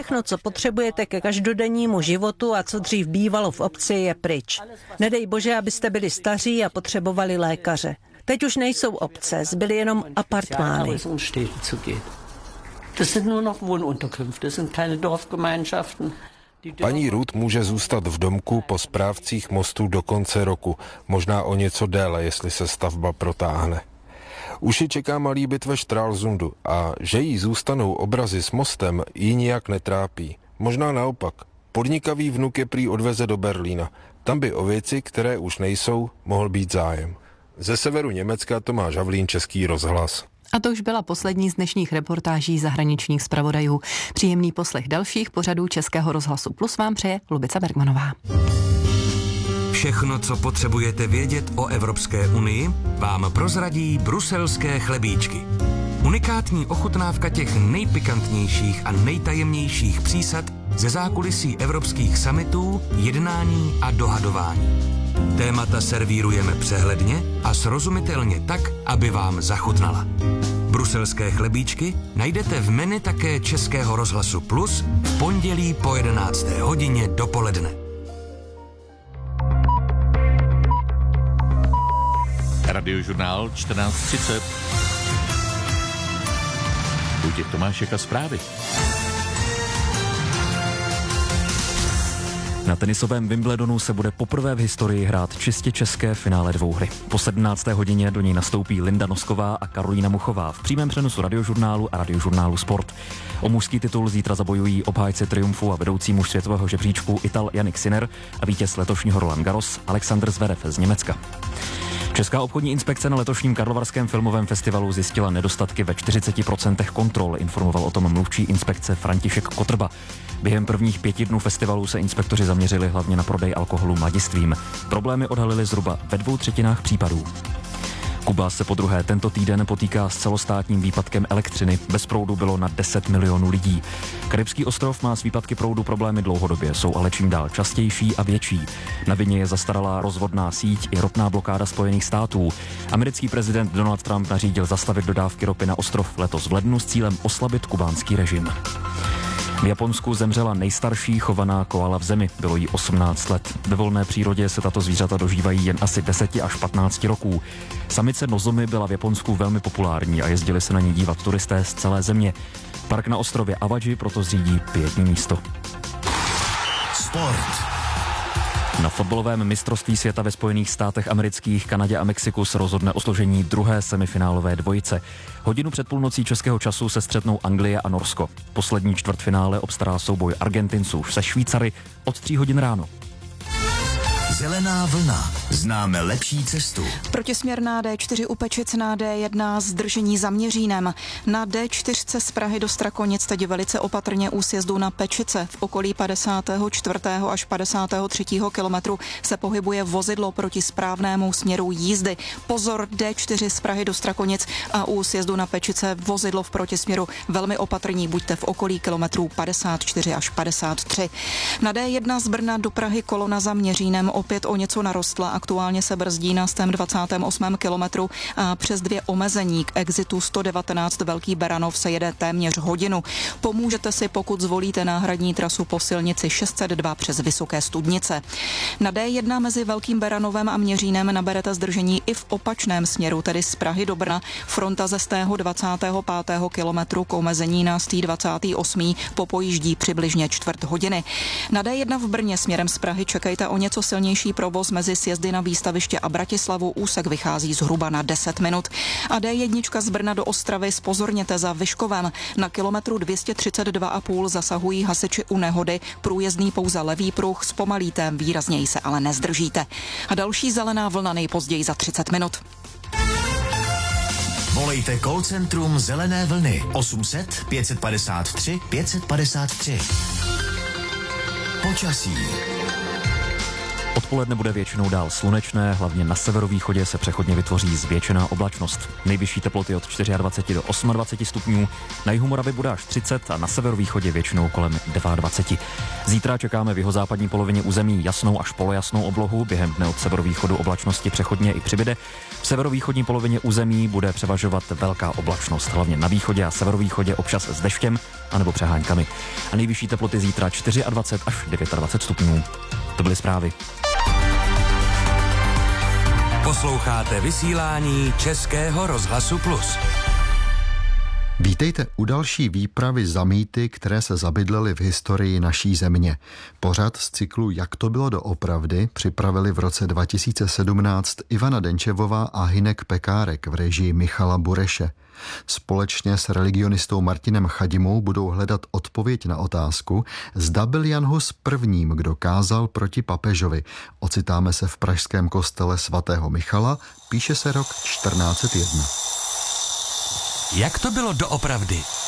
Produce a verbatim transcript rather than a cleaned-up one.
Všechno, co potřebujete ke každodennímu životu a co dřív bývalo v obci, je pryč. Nedej bože, abyste byli staří a potřebovali lékaře. Teď už nejsou obce, zbyly jenom apartmány. Paní Ruth může zůstat v domku po správcích mostů do konce roku, možná o něco déle, jestli se stavba protáhne. Už ji čeká malý byt ve Stralsundu a že jí zůstanou obrazy s mostem, ji nijak netrápí. Možná naopak. Podnikavý vnuk je prý odveze do Berlína. Tam by o věci, které už nejsou, mohl být zájem. Ze severu Německa Tomáš Havlín, Český rozhlas. A to už byla poslední z dnešních reportáží zahraničních zpravodajů. Příjemný poslech dalších pořadů Českého rozhlasu Plus vám přeje Lubica Bergmanová. Všechno, co potřebujete vědět o Evropské unii, vám prozradí bruselské chlebíčky. Unikátní ochutnávka těch nejpikantnějších a nejtajemnějších přísad ze zákulisí evropských summitů, jednání a dohadování. Témata servírujeme přehledně a srozumitelně tak, aby vám zachutnala. Bruselské chlebíčky najdete v menu také Českého rozhlasu Plus v pondělí po jedenácté hodině dopoledne. Radiožurnál čtrnáct třicet. Vojtěch Tomášek a zprávy. Na tenisovém Wimbledonu se bude poprvé v historii hrát čistě české finále dvouhry. Po sedmnácté hodině do něj nastoupí Linda Nosková a Karolína Muchová v přímém přenosu Radiožurnálu a Radiožurnálu Sport. O mužský titul zítra zabojují obhájci triumfu a vedoucí muž světového žebříčku Ital Jannik Sinner a vítěz letošního Roland Garros Alexander Zverev z Německa. Česká obchodní inspekce na letošním Karlovarském filmovém festivalu zjistila nedostatky ve čtyřiceti procentech kontrol, informoval o tom mluvčí inspekce František Kotrba. Během prvních pěti dnů festivalu se inspektoři zaměřili hlavně na prodej alkoholu mladistvím. Problémy odhalili zhruba ve dvou třetinách případů. Kuba se podruhé tento týden potýká s celostátním výpadkem elektřiny. Bez proudu bylo na deset milionů lidí. Karibský ostrov má s výpadky proudu problémy dlouhodobě, jsou ale čím dál častější a větší. Na vině je zastaralá rozvodná síť i ropná blokáda Spojených států. Americký prezident Donald Trump nařídil zastavit dodávky ropy na ostrov letos v lednu s cílem oslabit kubánský režim. V Japonsku zemřela nejstarší chovaná koala v zemi, bylo jí osmnáct let. Ve volné přírodě se tato zvířata dožívají jen asi deset až patnáct roků. Samice Nozomi byla v Japonsku velmi populární a jezdili se na ní dívat turisté z celé země. Park na ostrově Awaji proto zřídí pietní místo. Sport. Na fotbalovém mistrovství světa ve Spojených státech amerických, Kanadě a Mexiku se rozhodne o složení druhé semifinálové dvojice. Hodinu před půlnocí českého času se střetnou Anglie a Norsko. Poslední čtvrtfinále obstará souboj Argentinců se Švýcary od tří hodin ráno. Zelená vlna. Známe lepší cestu. Protisměrná D čtyři u Pečic na D jedna zdržení za Měřínem. Na D čtyři z Prahy do Strakonic teď velice opatrně u sjezdu na Pečice. V okolí padesátého čtvrtého až padesátého třetího kilometru se pohybuje vozidlo proti správnému směru jízdy. Pozor, D čtyři z Prahy do Strakonic a u sjezdu na Pečice vozidlo v protisměru. Velmi opatrní buďte v okolí kilometrů padesát čtyři až padesát tři. Na D jedna z Brna do Prahy kolona za Měřínem opět o něco narostla. Aktuálně se brzdí na sto dvacátém osmém kilometru a přes dvě omezení k exitu sto devatenáct Velký Beranov se jede téměř hodinu. Pomůžete si, pokud zvolíte náhradní trasu po silnici šest set dva přes Vysoké Studnice. Na D jedna mezi Velkým Beranovem a Měřínem naberete zdržení i v opačném směru, tedy z Prahy do Brna. Fronta ze sto dvacátého pátého kilometru k omezení na sto dvacátém osmém popojíždí přibližně čtvrt hodiny. Na D jedna v Brně směrem z Prahy čekejte o něco silnější provoz mezi sjezdy na Výstaviště a Bratislavu. Úsek vychází zhruba na deset minut. A D jedna z Brna do Ostravy spozorněte za Vyškovem. Na kilometru dvě stě třicet dva a půl zasahují hasiči u nehody. Průjezdný pouze levý pruh, zpomalíte, výrazněji se ale nezdržíte. A další zelená vlna nejpozději za třicet minut. Volejte call centrum Zelené vlny osm set pět padesát tři pět padesát tři. Počasí. Od Odpoledne bude většinou dál slunečné, hlavně na severovýchodě se přechodně vytvoří zvětšená oblačnost. Nejvyšší teploty od dvacet čtyři do dvaceti osmi stupňů, na jihu Moravy bude až třicet a na severovýchodě většinou kolem dvacet dva. Zítra čekáme v jihozápadní polovině území jasnou až polojasnou oblohu, během dne od severovýchodu oblačnosti přechodně i přibyde. V severovýchodní polovině území bude převažovat velká oblačnost, hlavně na východě a severovýchodě občas s deštěm anebo přeháňkami. A nejvyšší teploty zítra dvacet čtyři až dvacet devět stupňů. To byly zprávy. Posloucháte vysílání Českého rozhlasu Plus. Vítejte u další výpravy za mýty, které se zabydlely v historii naší země. Pořad z cyklu Jak to bylo doopravdy připravili v roce dva tisíce sedmnáct Ivana Denčevová a Hynek Pekárek v režii Michala Bureše. Společně s religionistou Martinem Chadimou budou hledat odpověď na otázku, zda byl Jan Hus prvním, kdo kázal proti papežovi. Ocitáme se v pražském kostele svatého Michala, píše se rok čtrnáct set jedna. Jak to bylo doopravdy?